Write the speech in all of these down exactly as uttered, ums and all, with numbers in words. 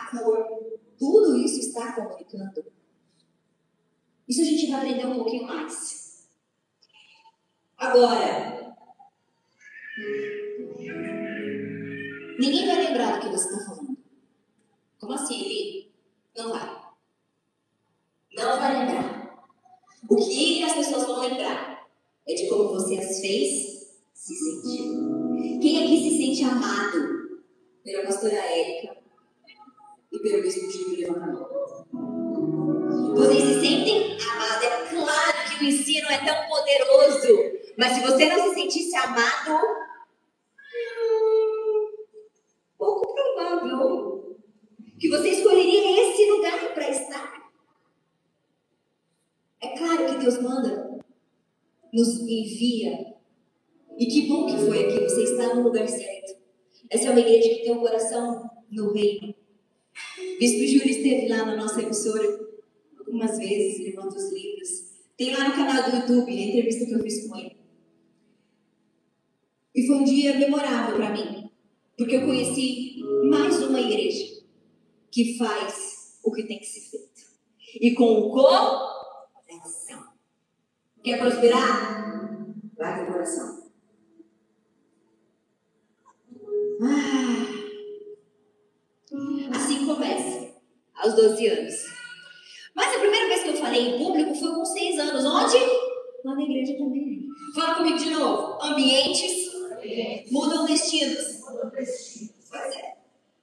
a cor, tudo isso está comunicando. Isso a gente vai aprender um pouquinho mais. Agora, ninguém vai lembrar do que você está falando. Como assim, Eli? Não vai. Não vai lembrar. O que as pessoas vão lembrar é de como você as fez se sentir. Quem aqui se sente amado pela pastora Érica e pelo bispo Júlio? Levanta a mão. Vocês se sentem amados? É claro que o ensino é tão poderoso, mas se você não se sentisse amado, pouco provável que você escolheria esse lugar para estar. É claro que Deus manda, nos envia. E que bom que foi aqui, você está no lugar certo. Essa é uma igreja que tem um coração no reino. O bispo Júlio esteve lá na nossa emissora algumas vezes, levando os livros. Tem lá no canal do YouTube a entrevista que eu fiz com ele. E foi um dia memorável para mim, porque eu conheci mais uma igreja que faz o que tem que ser feito. E com o coração. Quer prosperar? Vai com o coração. Ah, assim começa, aos doze anos. Mas a primeira vez que eu falei em público foi com seis anos. Onde? Lá na igreja também. Fala comigo de novo. Ambientes mudam destinos. Pois é.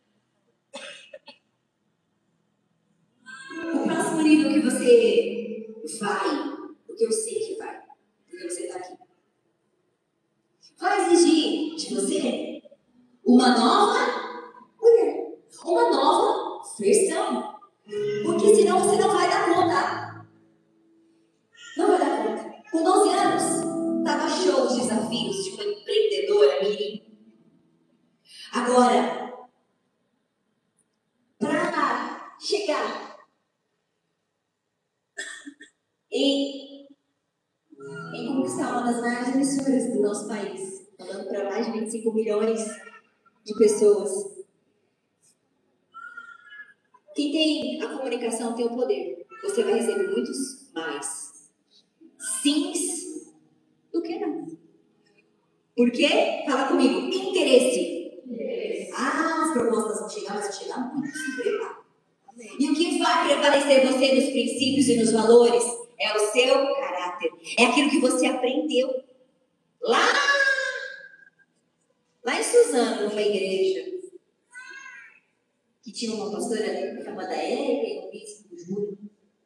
O próximo nível que você vai, porque eu sei que vai, porque você está aqui, vai exigir de você uma nova mulher, uma nova versão. Porque senão você não vai dar conta. Não vai dar conta. Com doze anos, estava show os desafios de uma empreendedora mirim. Agora, para chegar em, em conquistar uma das maiores emissoras do nosso país, falando para mais de vinte e cinco milhões de pessoas. Quem tem a comunicação tem o poder. Você vai receber muitos mais sims do que não. Por quê? Fala comigo. Interesse. Interesse. Ah, as propostas vão chegar, mas vão chegar muito. Se prepara. E o que vai prevalecer você nos princípios e nos valores é o seu caráter. É aquilo que você aprendeu lá, lá em Suzano, numa igreja, que tinha uma pastora chamada Érica e um bispo Júlio.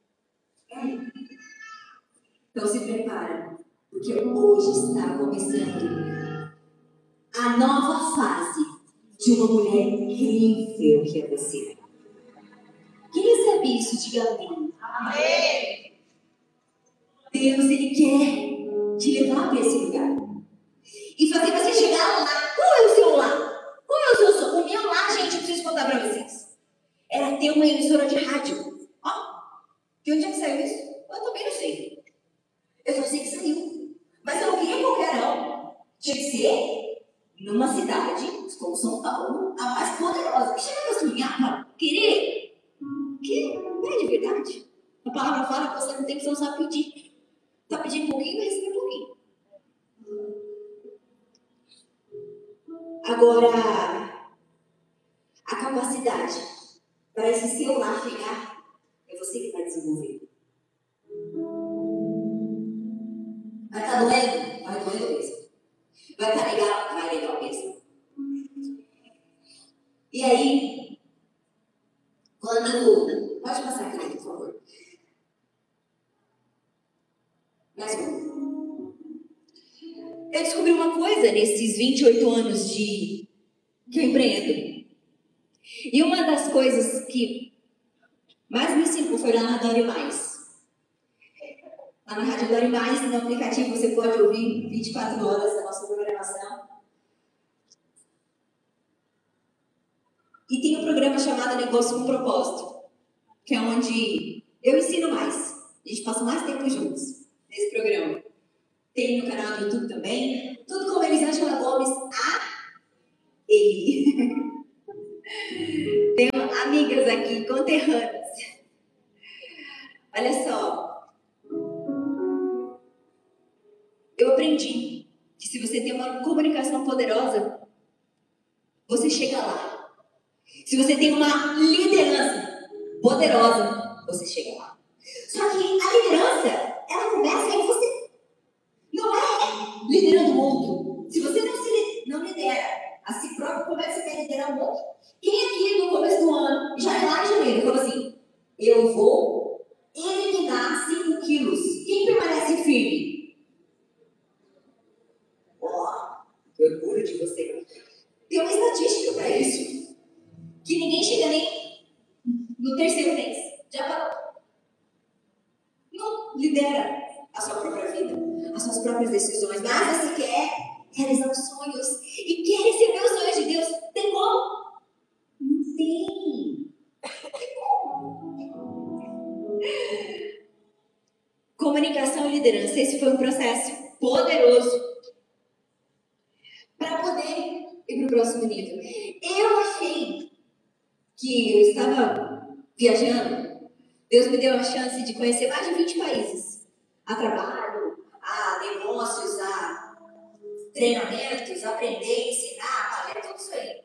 Então se prepara, porque hoje está começando a nova fase de uma mulher incrível que é você. Quem recebe isso, diga amém. Amém. Deus, Ele quer te levar para esse lugar e fazer você chegar lá. Qual é o seu lá? Qual é o seu sonho? O meu lá, gente, eu preciso contar para vocês. Era ter uma emissora de rádio. Ó, de onde é que saiu isso? Eu também não sei. Eu só sei que saiu. Mas eu não queria qualquer não. Tinha que ser numa cidade, como São Paulo, a mais poderosa. Que chega a sonhar para querer. Que não é de verdade. A palavra fala que você não tem que, você não sabe pedir. Está pedindo um pouquinho, vai receber um pouquinho. Agora, a capacidade para esse seu lá chegar, é você que vai desenvolver. Vai estar doendo? Vai doendo mesmo. Vai estar legal? Vai legal mesmo. E aí, quando... Pode passar aqui, por favor. Mais um. Eu descobri uma coisa nesses vinte e oito anos de que eu empreendo. E uma das coisas que mais me ensinou foi lá na Dore Mais. Lá na Rádio Dore Mais, no aplicativo, você pode ouvir vinte e quatro horas da nossa programação. E tem um programa chamado Negócio com Propósito, que é onde eu ensino mais. A gente passa mais tempo juntos nesse programa. Tem no canal do YouTube também. Tudo com Elisângela Gomes, a Eli. Tem amigas aqui, conterrâneas. Olha só. Eu aprendi que se você tem uma comunicação poderosa, você chega lá. Se você tem uma liderança poderosa, você chega lá. Só que a liderança, ela começa em você. Não é liderando o outro. Se você não, se, não lidera a si próprio, como é que você vai liderar o outro? Quem aqui no começo do ano, já é lá em janeiro, falou assim, eu vou eliminar cinco quilos. Quem permanece firme? Ó, oh, que orgulho de você. Tem uma estatística para isso. Que ninguém chega nem no terceiro mês. Já parou. Não lidera a sua própria vida, as suas próprias decisões. Mas você quer realizar os sonhos e quer receber os sonhos de Deus. Tem como? Não tem. Tem como. Comunicação e liderança. Esse foi um processo poderoso para poder ir para o próximo nível. Eu achei que eu estava viajando. Deus me deu a chance de conhecer mais de vinte países. A trabalho, a negócios, a treinamentos, aprender, ensinar, fazer tudo isso aí.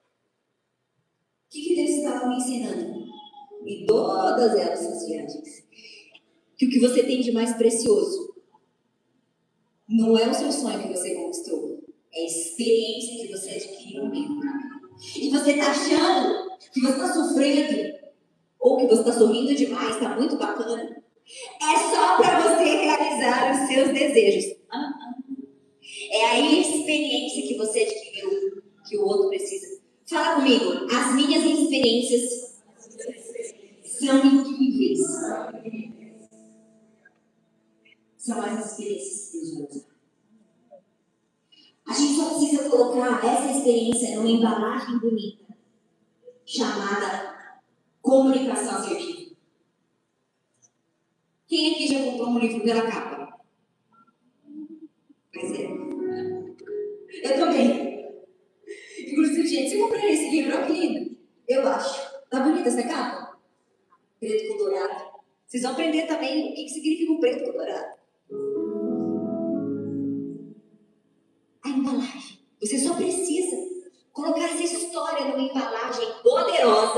O que, que Deus estava me ensinando? Em todas essas viagens. Que o que você tem de mais precioso não é o seu sonho que você conquistou. É a experiência que você adquiriu no meio do caminho. E você está achando que você está sofrendo ou que você está sorrindo demais, está muito bacana. É só para você realizar os seus desejos. É a experiência que você adquiriu que o outro precisa. Fala comigo. As minhas experiências são incríveis. São as experiências que Deus vai usar. A gente só precisa colocar essa experiência numa embalagem bonita, chamada comunicação assertiva. Quem aqui já comprou um livro pela capa? Pois é. Eu também. Inclusive, gente, se eu comprei esse livro, olha que lindo. Eu acho. Tá bonita essa capa? Preto com dourado. Vocês vão aprender também o que significa o preto com dourado. A embalagem. Você só precisa colocar essa história numa embalagem poderosa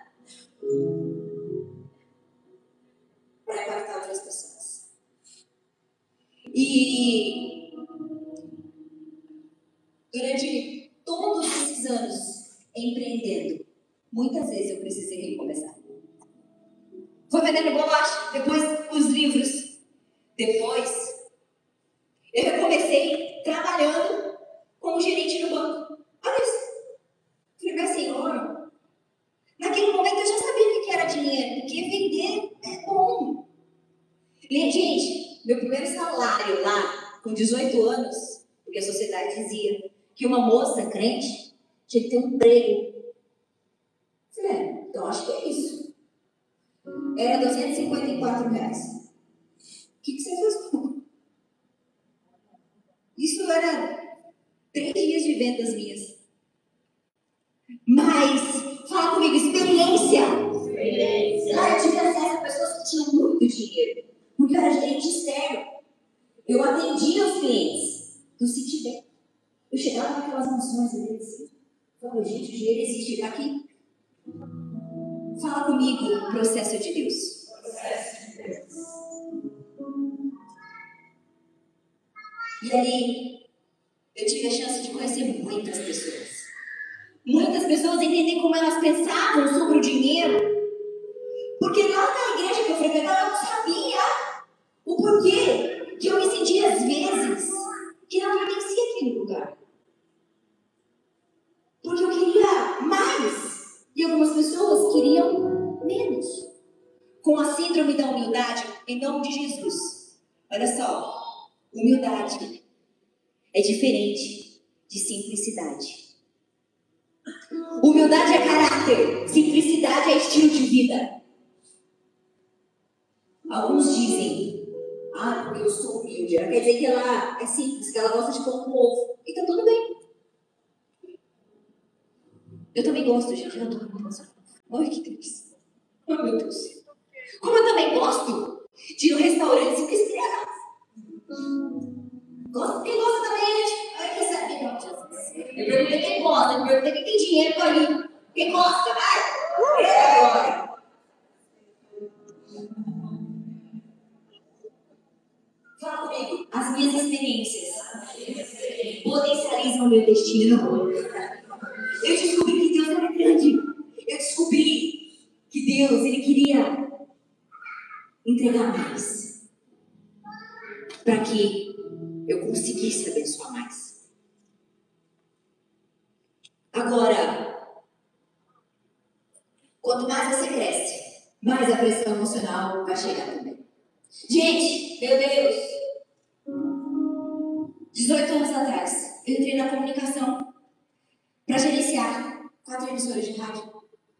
para impactar outras pessoas. E durante todos esses anos empreendendo, muitas vezes eu precisei recomeçar. Foi vendendo bolacha, depois os livros, depois eu comecei trabalhando como gerente no banco. Olha isso. Falei, mas senhor, naquele momento eu já sabia o que era dinheiro, porque vender é bom. E, gente, meu primeiro salário lá, com dezoito anos, porque a sociedade dizia que uma moça crente tinha que ter um emprego. Falei, é, então acho que é isso. Era duzentos e cinquenta e quatro reais. O que, que você fez com? Isso era três dias de vendas minhas. Mas, fala comigo, experiência. Experiência. Lá eu tive acesso a pessoas que tinham muito dinheiro. Porque eu era gerente externo. Eu atendia os clientes do Citibank. Eu chegava naquelas mansões ali assim. Falava, gente, o dinheiro existe, está aqui. Fala comigo, processo de Deus. Processo de Deus. E ali, eu tive a chance de conhecer muitas pessoas. Muitas pessoas entender como elas pensavam sobre o dinheiro. Porque lá na igreja que eu frequentava, eu não sabia o porquê que eu me sentia às vezes que não pertencia àquele lugar. Porque eu queria mais. E algumas pessoas queriam menos. Com a síndrome da humildade, em nome de Jesus. Olha só, humildade é diferente de simplicidade. Humildade é caráter, simplicidade é estilo de vida. Alguns dizem, ah, porque eu sou humilde. Ela quer dizer que ela é simples, que ela gosta de pão com ovo. Então tudo bem. Eu também gosto, gente. Eu adoro pão com ovo. Ai, que Deus. Ai, meu Deus. Como eu também gosto de ir no restaurante cinco estrelas. Gosto, quem gosta também, gente? Ai, que sabe, não, Jesus. Eu perguntei quem gosta, eu perguntei quem tem dinheiro para ir. Quem gosta, vai? É agora. Fala comigo. As minhas experiências potencializam o meu destino. Eu descobri que Deus era grande. Eu descobri que Deus, Ele queria entregar mais. Para que eu conseguisse abençoar mais. Agora, quanto mais você cresce, mais a pressão emocional vai chegar também. Gente, meu Deus, dezoito anos atrás, eu entrei na comunicação para gerenciar quatro emissoras de rádio.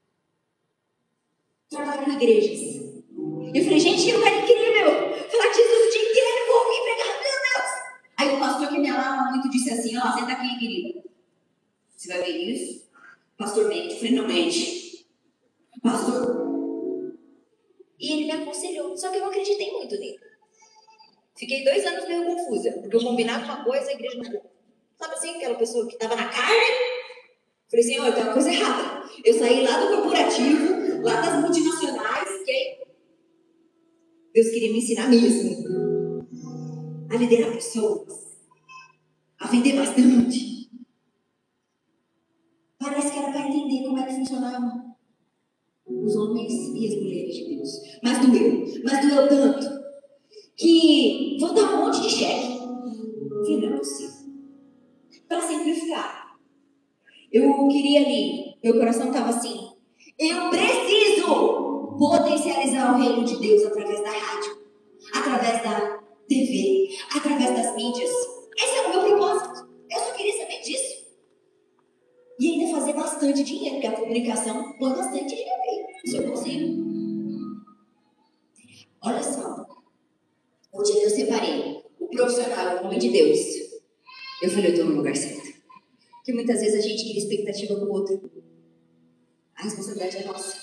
Trabalho em igrejas. Eu falei, gente, eu quero incrível, falar de Jesus o dia inteiro, vou ouvir pregar, meu Deus. Aí o pastor que me amava muito disse assim, ó, senta aqui, querida. Você vai ver isso? Pastor mente. Eu falei, não mente. Pastor. E ele me aconselhou, só que eu não acreditei muito nele. Fiquei dois anos meio confusa, porque eu combinava uma coisa, a igreja não. Sabe assim, aquela pessoa que estava na carne? Falei assim, olha, tem uma coisa errada. Eu saí lá do corporativo, lá das multinacionais, que Deus queria me ensinar mesmo a liderar pessoas, a vender bastante. Parece que era para entender como é que funcionavam os homens e as mulheres de Deus. Mas doeu, mas doeu tanto que vou dar um monte de cheque. Que não é possível. Para simplificar, eu queria ali, meu coração estava assim, eu preciso potencializar o reino de Deus através da rádio, através da T V, através das mídias. Esse é o meu propósito. Eu só queria saber disso. E ainda fazer bastante dinheiro, porque a comunicação põe bastante dinheiro aí. Isso eu consigo. Olha só. Um dia eu separei o profissional e o homem de Deus. Eu falei, eu estou no lugar certo. Porque muitas vezes a gente cria expectativa com o outro. A responsabilidade é nossa.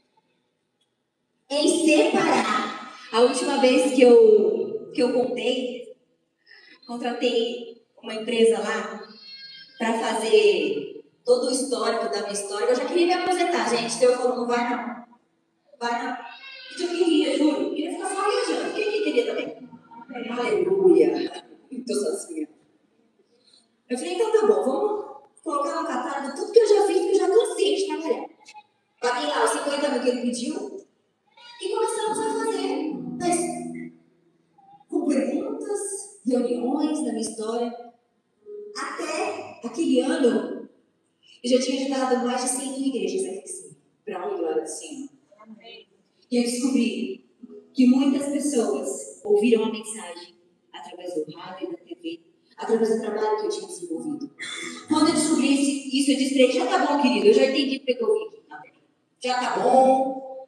Em separar. A última vez que eu, que eu contei, contratei uma empresa lá para fazer todo o histórico da minha história. Eu já queria me aposentar, gente. Então eu falei, não vai não. Vai não. Eu queria, juro. Eu queria ficar só viajando. Quem queria também? Aleluia. Estou sozinha. Eu falei, então tá bom, vamos colocar no catálogo tudo que eu já fiz, que eu já cansei de trabalhar. Paguei lá os cinquenta mil que ele pediu e começamos a fazer. Mas, com perguntas, reuniões da minha história. Até aquele ano, eu já tinha ajudado mais de cem mil igrejas aqui em cima. Para um glória de cima. E eu descobri que muitas pessoas ouviram a mensagem através do rádio e da T V, através do trabalho que eu tinha desenvolvido. Quando eu descobri isso, eu disse para ele, já tá bom, querido, eu já entendi porque eu vim aqui. Já tá bom.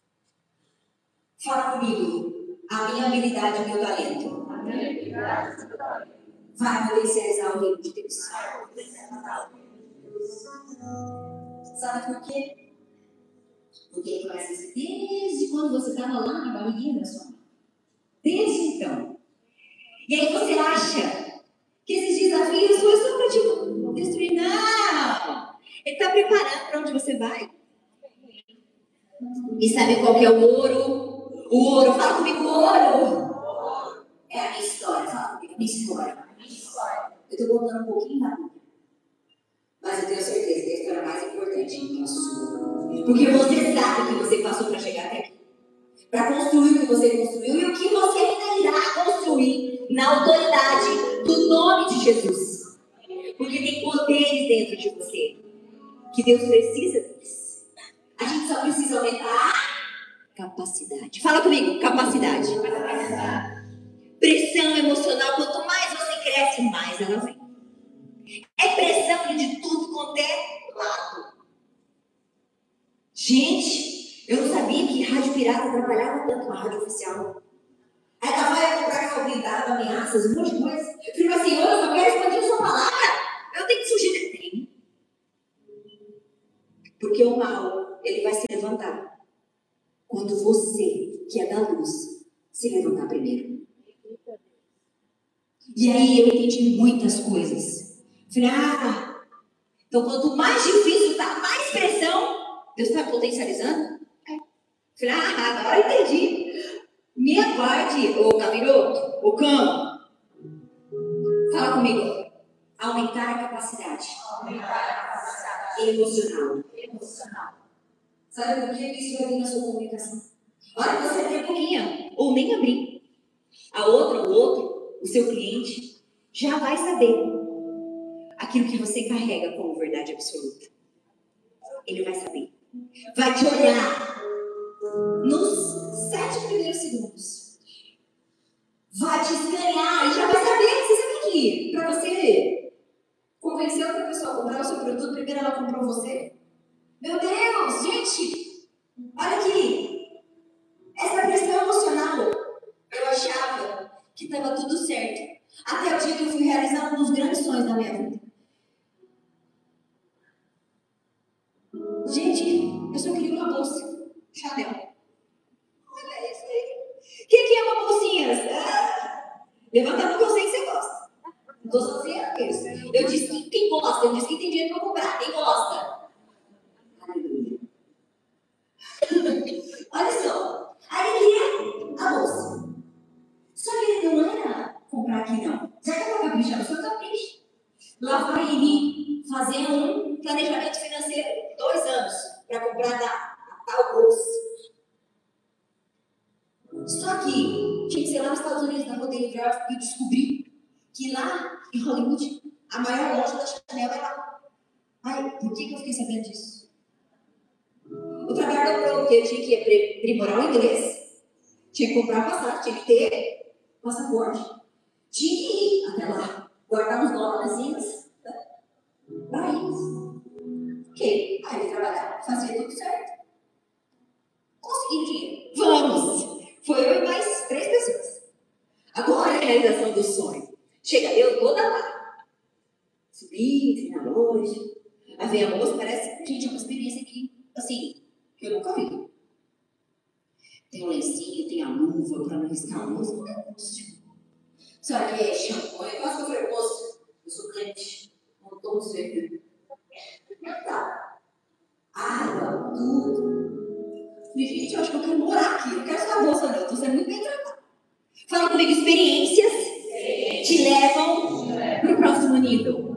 Fala comigo. A minha habilidade, o meu talento. Vai potencializar o reino de Deus. Sabe por quê? Porque ele conhece você desde quando você estava lá na barriguinha da sua mãe. Desde então. E aí você acha que esses desafios foi só para te destruir. Não! Ele está preparando para onde você vai. E sabe qual que é o ouro? O ouro, fala comigo, o ouro! É a minha história, fala comigo, a minha história. Eu estou contando um pouquinho da minha. Mas eu tenho certeza que a história mais importante é a sua. Porque você sabe o que você passou para chegar até aqui. Para construir o que você construiu e o que você ainda irá construir na autoridade do nome de Jesus. Porque tem poderes dentro de você que Deus precisa deles. A gente só precisa aumentar a capacidade. Fala comigo, capacidade. Pressão emocional, quanto mais você cresce, mais ela vem. É pressão de tudo quanto é lado. Gente, eu não sabia que rádio pirata atrapalhava tanto a rádio oficial. Aí ela vai comprar carro blindado, ameaças, um monte de coisa. Eu falei assim, Senhor, eu só quero expandir a sua palavra. Eu tenho que fugir dele. Porque o mal, ele vai ser levantar quando você, que é da luz, se levantar primeiro. E aí eu entendi muitas coisas. Falei, ah, então quanto mais difícil está, mais pressão, Deus está potencializando? É. Falei, ah, agora eu entendi. Me aguarde, ô capiroto, ô cão. Fala comigo. Aumentar a capacidade. Aumentar a capacidade. Emocional. Emocional. Sabe por que isso vai vir na sua comunicação? A hora que você abrir a boquinha, ou nem abrir, a outra, o outro, o seu cliente, já vai saber aquilo que você carrega como verdade absoluta. Ele vai saber. Vai te olhar nos sete primeiros segundos. Vai te escanear e já vai saber. Você sabe que para você convencer outra pessoa a comprar o seu produto, primeiro ela comprou você? Meu Deus, gente! Olha aqui! Essa pressão emocional, eu achava que estava tudo certo. Até o dia que eu fui realizar um dos grandes sonhos da minha vida. Gente, eu só queria uma bolsa Chanel. Olha isso aí. O que, que é uma bolsinha? Ah, levanta a mão que eu sei que você gosta. Não estou sozinha com isso. Eu disse que quem gosta, eu disse que tem dinheiro para comprar. Quem gosta? Aleluia. Olha só. Aí ele queria a bolsa. Só que ele não era comprar aqui, não. Já que eu vou caprichar, eu sou capricho. Lá vai ele fazer um planejamento financeiro, dois anos, para comprar a, a tal bolsa. Só que tinha que ser lá nos Estados Unidos, na Rodeio Gráfico, e descobri que lá em Hollywood, a maior loja da Chanel é lá. Ai, por que, que eu fiquei sabendo disso? O trabalho dobrou, porque eu tinha que aprimorar o inglês, tinha que comprar passagem, tinha que ter passaporte, tinha que ir até lá, guardar uns dólares para isso. Ok, aí ele trabalhava, fazia tudo certo. Consegui dinheiro. Vamos! Foi eu e mais três pessoas. Agora é a realização do sonho. Chega eu toda lá. Subi, fui na loja. Aí vem a moça, parece, gente, é uma experiência aqui, assim, que eu nunca vi. Tem o lencinho, tem a luva para não riscar a luz. Só que é champanhe. Eu quase que eu falei, moça, eu sou crente. Não estou certo. Tá. Água, tudo. Falei, gente, eu acho que eu quero morar aqui. Eu não quero só a bolsa, não. Eu estou sendo muito bem tratada. Fala comigo, experiências te levam para o próximo nível.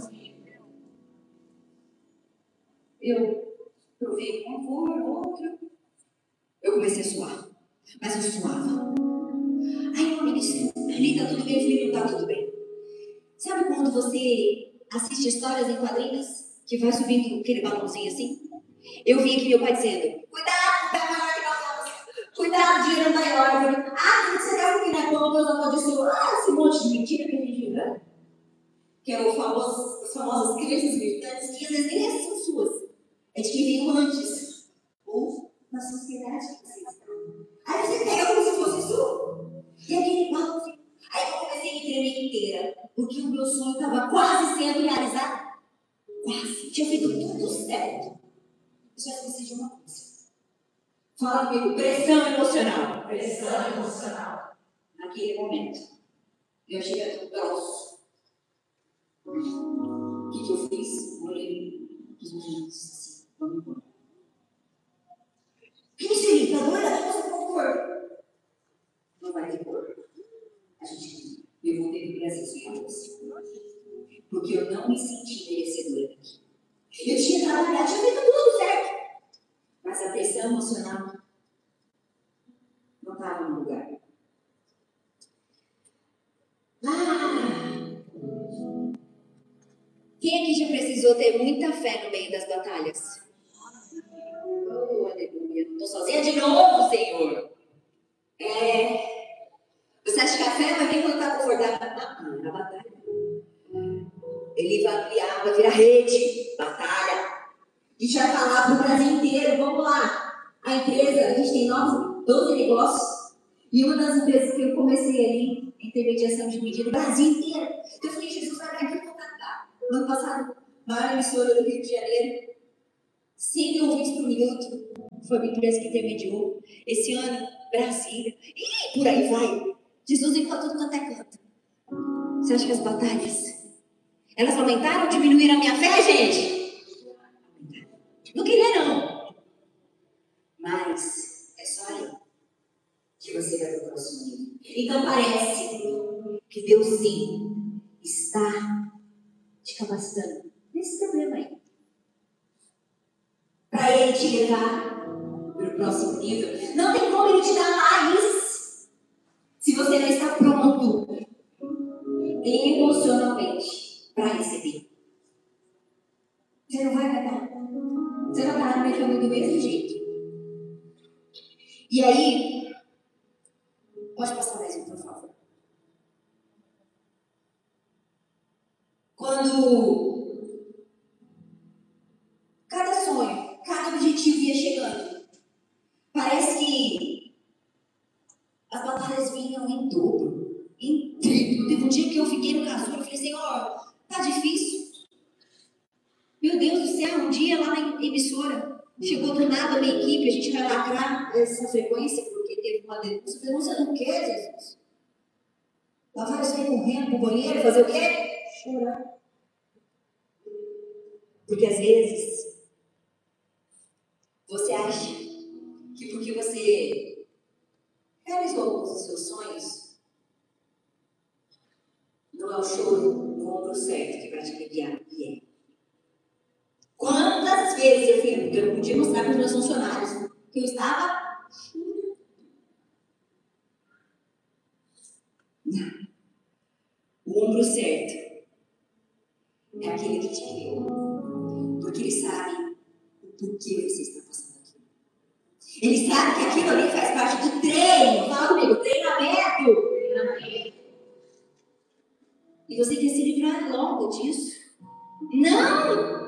Eu provei uma cor, outra. Eu comecei a suar. Mas eu suava. Aí uma amiga disse, ali tá tudo bem, eu falei, não tá tudo bem. Sabe quando você assiste histórias em quadrinhos que vai subindo aquele balãozinho assim? Eu vi aqui meu pai dizendo, cuidado, pé maior que nós, cuidado, dinheiro maior. Ah, você vai comer na conta, Deus amaldiçoou. Ah, esse monte de mentira que a gente viu, né? Que é o famoso, as famosas crenças militantes, que às vezes nem essas são suas. É de quem veio antes. Ou na sociedade que você está. Aí você pega como se fosse sua. E aquele balãozinho. Aí eu comecei a me tremer inteira. Porque o meu sonho estava quase sendo realizado. Quase. Tinha feito tudo certo. Eu só esqueci de uma coisa. Fala comigo, pressão emocional. Pressão emocional. Naquele momento, eu cheguei a grosso. O que, que eu fiz? Olhei os meninos assim, vamos embora. O que é isso aí? Tá doida? Acho que você pode pôr. Não vai ter cor. A gente, eu vou ter que Brasil sem a moça. Porque eu não me senti merecedora daqui. Eu tinha trabalhado, tinha feito tudo certo. Mas a pressão emocional não estava no lugar. Ah! Quem aqui já precisou ter muita fé no meio das batalhas? Oh, aleluia. Não estou sozinha de novo, Senhor. É. Você acha que a fé vai vir quando está confortável? Não, não, na batalha. Ele vai ampliar, vai virar rede, batalha. A gente vai falar para o Brasil inteiro, vamos lá. A empresa, a gente tem nove, doze negócios. E uma das empresas que eu comecei ali, intermediação de medida, o Brasil inteiro. Então eu falei, Jesus, vai dar aqui para cantar. No ano passado, maior emissora do Rio de Janeiro, cem mil ouvintes por minuto. foi uma empresa que intermediou. Esse ano, Brasília. E por aí vai. Jesus vem para tudo quanto é canto. Você acha que as batalhas, elas aumentaram ou diminuíram a minha fé, gente? Não queria, não. Mas é só aí que você vai para o próximo nível. Então parece que Deus sim está te capacitando nesse problema aí. Para Ele te levar para o próximo nível. Não tem como Ele te dar mais se você não está pronto emocionalmente para receber. Você não vai acabar. Você vai parar no meio do caminho do mesmo jeito. E aí, pode passar mais um, por favor. Quando cada sonho, cada objetivo ia chegando, parece que as batalhas vinham em dobro, em triplo. Teve um dia que eu fiquei no casulo e falei, Senhor, tá difícil. Meu Deus do céu, um dia lá na emissora, chegou do nada uma equipe, a gente vai lacrar essa frequência, porque teve uma denúncia. Denúncia não quer, Jesus. Lá vai você correndo pro banheiro, fazer o quê? Chorar. Porque às vezes, você acha que porque você realizou alguns dos seus sonhos, não é o choro no ombro certo que vai te aliviar. E é. Quantas vezes eu fui, porque eu não podia mostrar para os meus funcionários que eu estava chorando. Não. O ombro certo é aquele que te criou, porque ele sabe o porquê você está passando aquilo. Ele sabe que aquilo ali faz parte do treino. Fala comigo, treinamento. treinamento. E você quer se livrar logo disso? Não!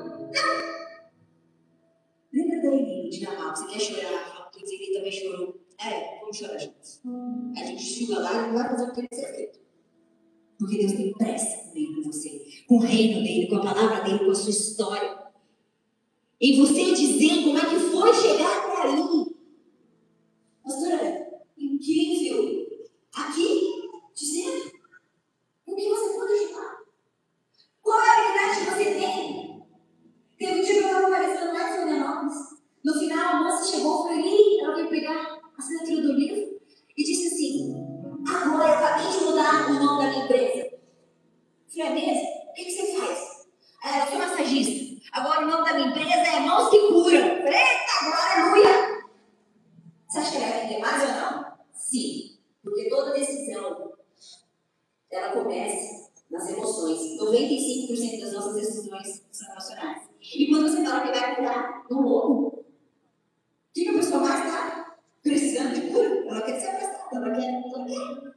Lembra da Eli de Namal? Você quer chorar? Porque ele também chorou. É, vamos chorar juntos. A gente chega lá e vai fazer o que ele ser feito. Porque Deus tem pressa comigo, com você. Com o reino dele, com a palavra dele, com a sua história. E você dizer como é que foi chegar até ali. Pastora, incrível. Aqui, dizendo o que você pode ajudar. Qual é a habilidade que você tem? Teve um dia que eu estava aparecendo lá em Florianópolis. No final, a moça chegou, foi ali, ela veio pegar a assinatura do livro e disse assim: agora eu acabei de mudar o nome da minha empresa. Falei, é mesmo? O que, que você faz? Ah, eu sou massagista. Agora o nome da minha empresa é Mãos que Curam. Eita, aleluia! Você acha que ela vai entender mais ou não? Sim. Porque toda decisão, ela começa nas emoções. noventa e cinco por cento das nossas decisões são emocionais. E quando você fala que vai curar no lobo, o que, que a pessoa mais está precisando de cura? Ela quer ser afastada, ela quer, ela quer.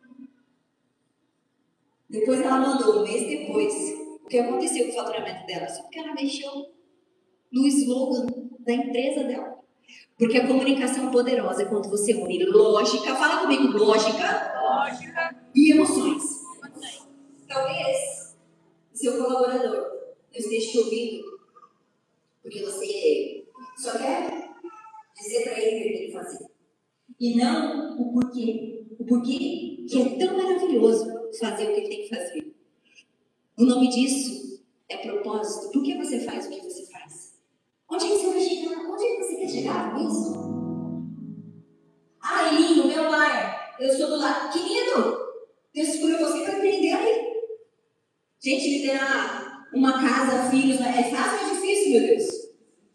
Depois ela mandou, um mês depois, o que aconteceu com o faturamento dela? Só porque ela mexeu no slogan da empresa dela. Porque a comunicação poderosa é quando você une lógica, fala comigo, lógica, lógica. E emoções. Talvez o seu colaborador não esteja te ouvindo porque você só quer dizer para ele o que ele tem que fazer. E não o porquê. O porquê que é tão maravilhoso fazer o que ele tem que fazer. O nome disso é propósito. Por que você faz o que você faz? Onde é que você vai chegar? Onde é que você quer chegar com isso? Ah, Eli, o meu lar. Eu sou do lar. Querido, Deus escolheu você para empreender aí. Gente, liderar uma casa, filhos, é fácil ou é difícil, meu Deus?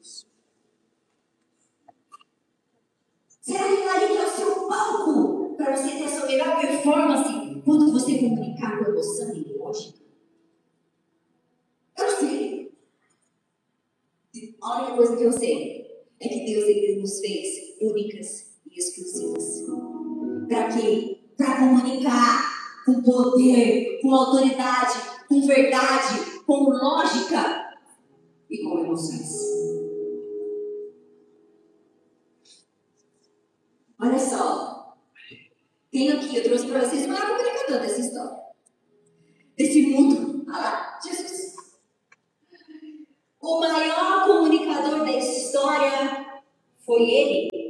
Será que ali é o seu palco para você ter a sua melhor performance quando você comunicar com emoção e lógica? Eu sei. A única coisa que eu sei é que Deus ele nos fez únicas e exclusivas. Para quê? Para comunicar com poder, com autoridade, com verdade, com lógica e com emoções. Olha só, tenho aqui, eu trouxe para vocês uma comunicadora dessa história, desse mundo. Olha lá, Jesus. O maior comunicador da história foi ele.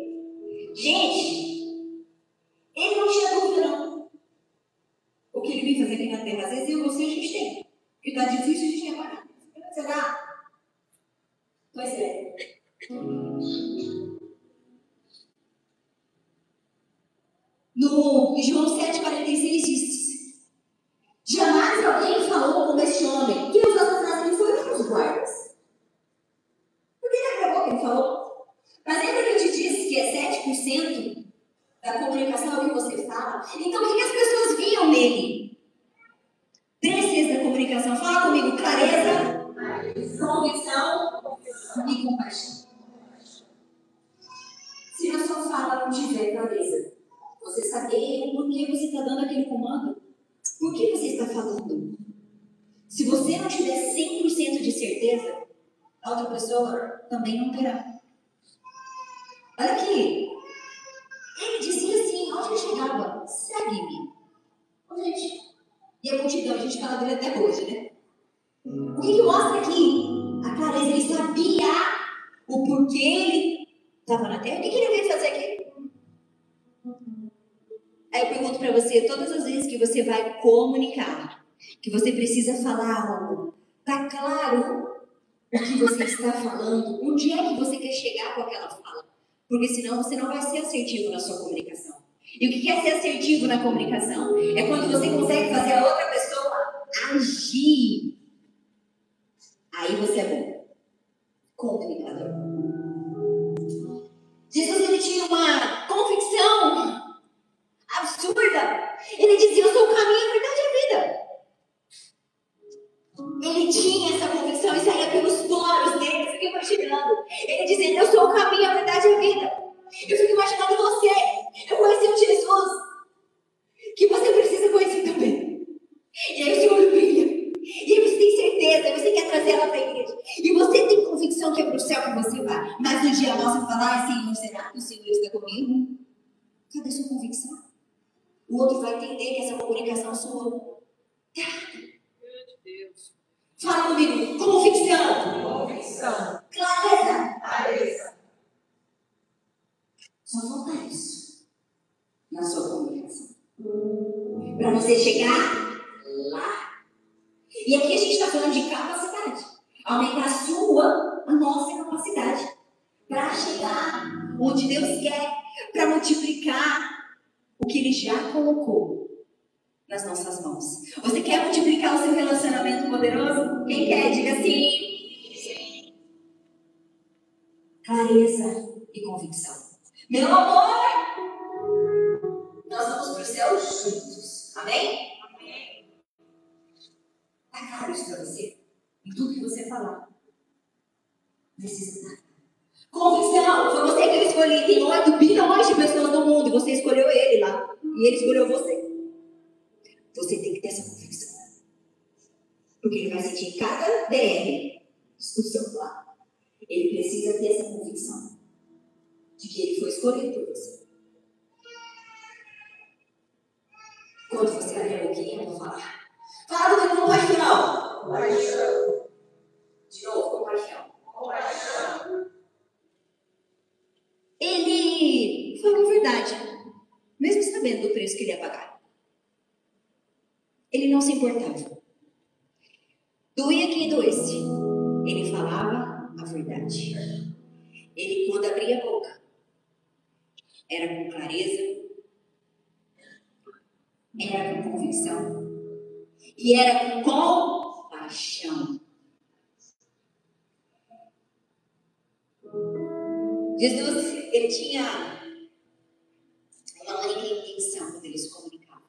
Gente, ele não tinha dúvida, não. O que ele vem fazer aqui na terra, às vezes eu e você a gente tem. Porque está difícil, a gente quer parar. Será? Pois é. No, em João sete, quarenta e seis diz: jamais alguém falou como este homem. Quem usou essa frase? Ele foi os guardas. Porque ele acabou que ele falou. Mas lembra que eu te disse que é sete por cento da comunicação é o que você fala? Então o que as pessoas viam nele? Três vezes da comunicação. Fala comigo: clareza, convicção e compaixão. Se a sua fala não tiver clareza, você saber por que você está dando aquele comando, por que você está falando. Se você não tiver cem por cento de certeza, a outra pessoa também não terá. Olha aqui. Ele dizia assim, onde ele chegava: segue-me. Gente, e a multidão, a gente fala dele até hoje, né? O que, que mostra aqui? A clareza, ele sabia o porquê ele estava na terra. O que, que ele veio fazer aqui? Aí eu pergunto para você, todas as vezes que você vai comunicar, que você precisa falar algo, tá claro o que você está falando? Onde é que você quer chegar com aquela fala? Porque senão você não vai ser assertivo na sua comunicação. E o que é ser assertivo na comunicação? É quando você consegue fazer a outra pessoa agir. Aí você é bom comunicador. Jesus, ele tinha uma convicção absurda. Ele dizia: eu sou o caminho, a verdade e a vida. Ele tinha essa convicção e saía pelos poros dele. Eu fico imaginando ele dizendo: eu sou o caminho, a verdade e a vida. Eu fico imaginando você. Eu conheci um Jesus que você precisa conhecer também. E aí o Senhor brilha. E aí você tem certeza, e você quer trazer ela para a igreja. E você tem convicção que é para o céu que você vai. Mas no dia mal você fala: Senhor, será que o Senhor está comigo? Cadê a sua convicção? O outro vai entender que essa comunicação sua. Fala comigo: convicção. Convicção. Clareza. Clareza. Só falta isso na sua comunicação. Para você chegar lá. E aqui a gente está falando de capacidade. Aumentar a sua, a nossa capacidade. Para chegar onde Deus quer. Para multiplicar o que Ele já colocou nas nossas mãos. Você quer multiplicar o seu relacionamento poderoso? Quem quer? Diga sim. Sim. Clareza e convicção. Meu amor, nós vamos para o céu juntos. Amém? Amém. Está claro isso para você? Em tudo que você falar. Precisa estar. Convicção. Foi você que eu escolhi. Tem oito bilhões de pessoas no mundo. E você escolheu ele lá. E ele escolheu você. Você tem que ter essa convicção. Porque ele vai sentir cada D R do seu lado. Ele precisa ter essa convicção de que ele foi escolhido por você. Quando você abrir a boquinha, eu vou falar. Fala do compaixão. Compaixão. De novo, compaixão. Compaixão. Ele falou a verdade, mesmo sabendo do preço que ele ia pagar. Ele não se importava. Doía quem doesse. Ele falava a verdade. Ele, quando abria a boca, era com clareza, era com convicção e era com compaixão. Jesus, ele tinha uma única intenção quando ele se comunicava.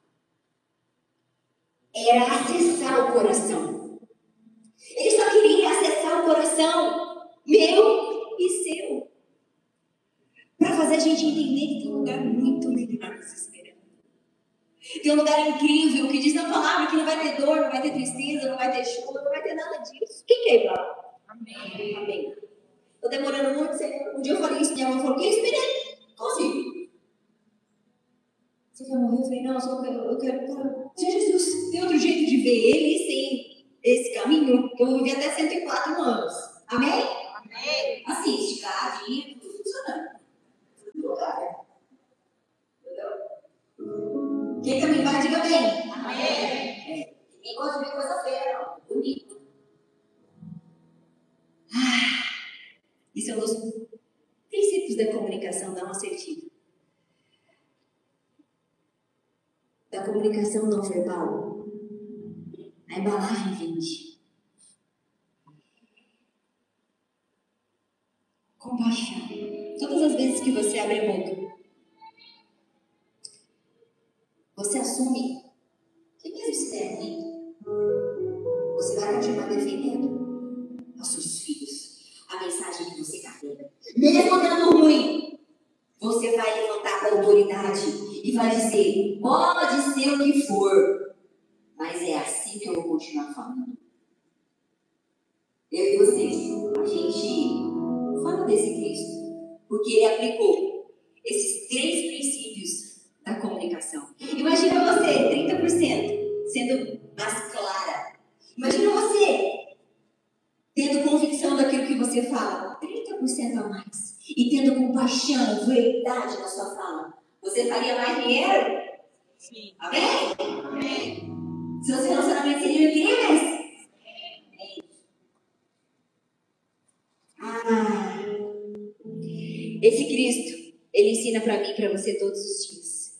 Era acessar o coração. Ele só queria acessar o coração meu e seu. Para fazer a gente entender que tem um lugar muito melhor nos esperando. Tem um lugar incrível que diz na palavra que não vai ter dor, não vai ter tristeza, não vai ter choro, não vai ter nada disso. Quem quer ir para lá? Amém. Amém. Estou demorando muito, Senhor. Um dia eu falei isso, minha mãe falou: quem esperei? Consigo. Você quer morrer? Eu falei: não, só eu quero, eu quero, quero. Senhor Jesus, tem outro jeito de ver ele sem esse caminho? Que eu vou viver até cento e quatro anos. Amém? Amém. Assim, esticadinho, tudo funcionando. Tudo lugar. da comunicação não assertiva, da comunicação não verbal, a embalagem vende. Compaixão. Todas as vezes que você abre a boca, você assume que mesmo se der ruim, você vai continuar defendendo aos seus filhos a mensagem que você carrega. Mesmo dando ruim, você vai levantar com autoridade e vai dizer, pode ser o que for, mas é assim que eu vou continuar falando. Eu e você, a gente fala desse Cristo, porque ele aplicou esses três princípios da comunicação. Imagina você, trinta por cento, sendo mais clara. Imagina você tendo convicção daquilo que você fala, trinta por cento a mais. E tendo compaixão, verdade na sua fala. Você faria mais dinheiro? Sim. Amém? Amém. Seus relacionamentos seriam incríveis? Ah, esse Cristo, ele ensina para mim e para você todos os dias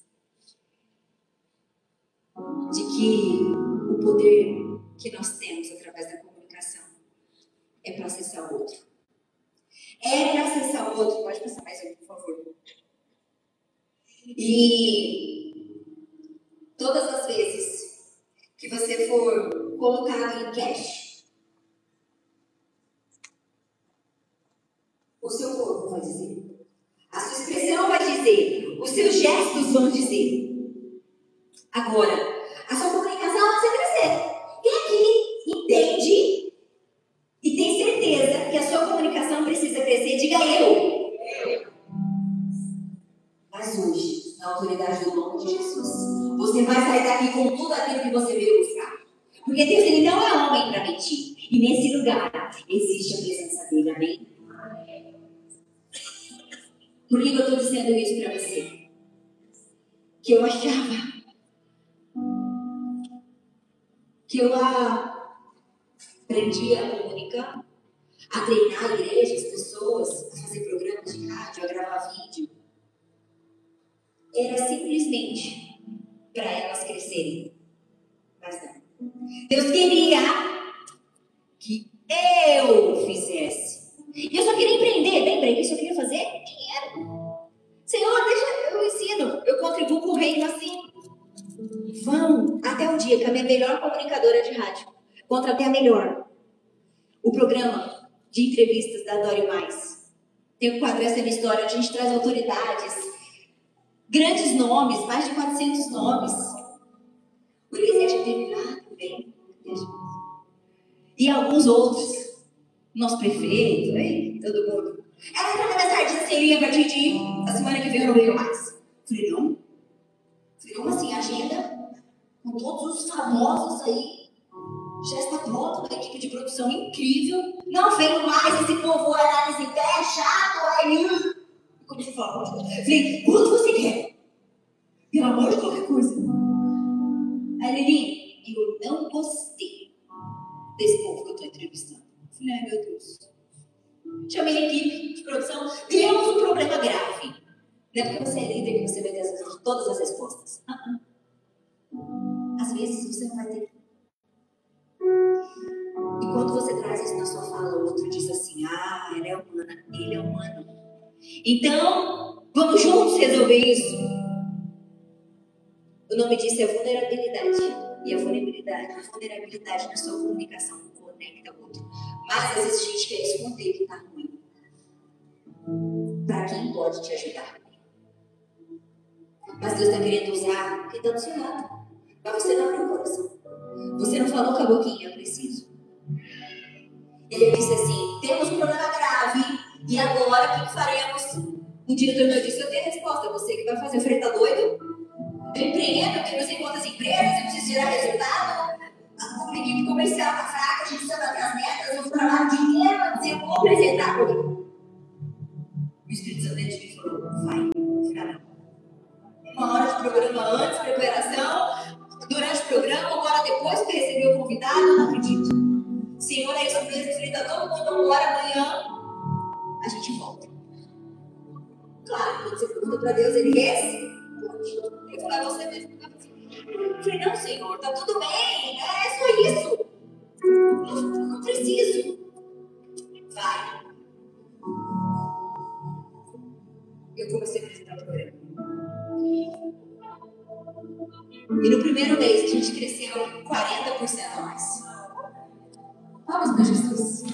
de que o poder que nós temos através da comunicação é para acessar o outro. É para acessar o outro. Pode passar mais um, por favor. E todas as vezes que você for colocado em cash, o seu corpo vai dizer, a sua expressão vai dizer, os seus gestos vão dizer. Agora, a sua comunicação precisa crescer. Quem aqui entende e tem certeza que a sua comunicação precisa crescer? Diga eu. Mas hoje, na autoridade do nome de Jesus, você vai sair daqui com tudo aquilo que você veio buscar. Porque Deus, ele não é homem para mentir. E nesse lugar existe a presença dele, amém? Por que eu estou dizendo isso para você? Que eu achava que eu aprendi a comunicar, a treinar a igreja, as pessoas, a fazer programas de rádio, a gravar vídeo. Era simplesmente para elas crescerem. Mas não. Deus queria que eu fizesse. E eu só queria empreender. Lembra que eu só queria fazer dinheiro. Senhor, deixa eu ensino. Eu contribuo com o reino assim. Vão até um dia que a minha melhor comunicadora de rádio contratei a melhor. O programa de entrevistas da Dória Mais. Tem o quadro Essa é Minha História, onde a gente traz autoridades, grandes nomes, mais de quatrocentos nomes. O Elisete teve lá também. E alguns outros. Nosso prefeito, hein? Todo mundo. Ela entrou na minha sardinha seria a partir de a semana que vem eu não venho mais. Falei, não? Falei, como assim? Agenda com todos os famosos aí. Já está pronto, uma equipe de produção incrível. Não venho mais, esse povo é análise em pé, é chato, aí. Comecei a falar, pode coisa. Falei, quanto você quer? Pelo amor de qualquer coisa. Aí, Lili, eu não gostei desse povo que eu estou entrevistando. Falei, ai meu Deus. Chamei a equipe de produção, temos um problema grave. Não é porque você é líder que você vai ter as, todas as respostas. Uh-uh. Às vezes você não vai ter. E quando você traz isso na sua fala, o outro diz assim, ah, ela é humana, ele é humano. Então, vamos juntos resolver isso. O nome disso é vulnerabilidade. E a vulnerabilidade, a vulnerabilidade na sua comunicação conecta o outro. Mas às vezes a gente quer esconder que está ruim. Para quem pode te ajudar. Mas Deus está querendo usar quem está do seu lado. Mas você não abriu o coração. Você não falou com a boquinha, eu preciso. Ele disse assim, temos um problema grave. E agora, o que faremos? Um diretor meu disse, eu tenho a resposta. Você que vai fazer. Eu falei, tá doido? Eu empreendo, eu tenho não sei quantas empresas, eu preciso tirar resultado. A equipe comercial está fraca, a gente precisa bater as metas, eu vou trabalhar o dia inteiro, eu vou apresentar. O Espírito Santo dentro de mim falou, vai, fica não. Uma hora de programa antes, preparação, durante o programa, uma hora depois que eu recebi o convidado, eu não acredito. Senhor, é isso mesmo, eu falei, tá todo mundo embora amanhã, a gente volta. Claro, quando você pergunta para Deus, Ele responde. Eu falei, você mesmo. Eu falei, não, Senhor, tá tudo bem, é só isso. Não, não preciso. Vai. Eu comecei a apresentar o programa. E no primeiro mês a gente cresceu quarenta por cento a mais. Vamos para Jesus.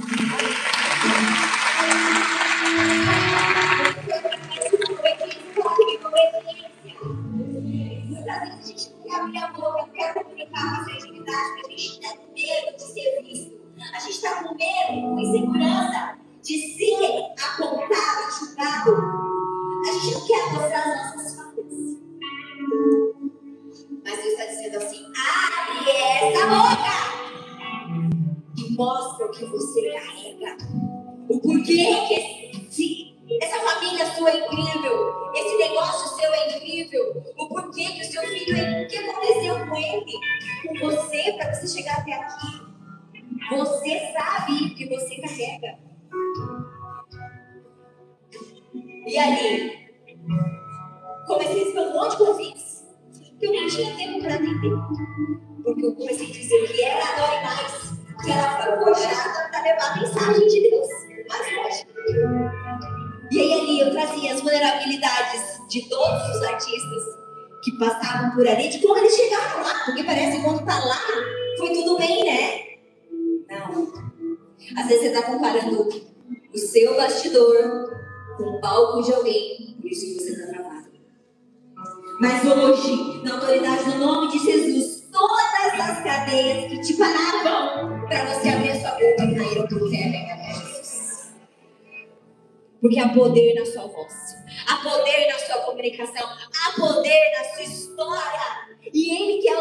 Muitas vezes a gente não quer abrir a boca, não quer comunicar com a sensibilidade, porque a gente está com medo de ser visto. A gente está com medo, com insegurança de ser apontado, julgado. A gente não quer mostrar as nossas falhas. Mas Deus está dizendo assim: abre essa boca e mostra o que você carrega. O porquê que esse, essa família sua é incrível, esse negócio seu é incrível, o porquê que o seu filho é, o que aconteceu com ele, com você, para você chegar até aqui. Você sabe o que você carrega. E ali, comecei a receber um monte de convites que eu não tinha tempo para atender, porque eu comecei a dizer que era a Dori Mais, que ela foi forjada para levar a mensagem de Deus mais longe. E aí ali eu trazia as vulnerabilidades de todos os artistas que passavam por ali, de como eles chegaram lá, porque parece que quando tá lá, foi tudo bem, né? Não. Às vezes você tá comparando o seu bastidor com o palco de alguém, por isso que você tá travado. Mas hoje, na autoridade do nome de Jesus, todas as cadeias que te paravam para você abrir a sua boca caíram por terra em nome de Jesus. Porque há poder na sua voz, há poder na sua comunicação, há poder na sua história. E Ele quer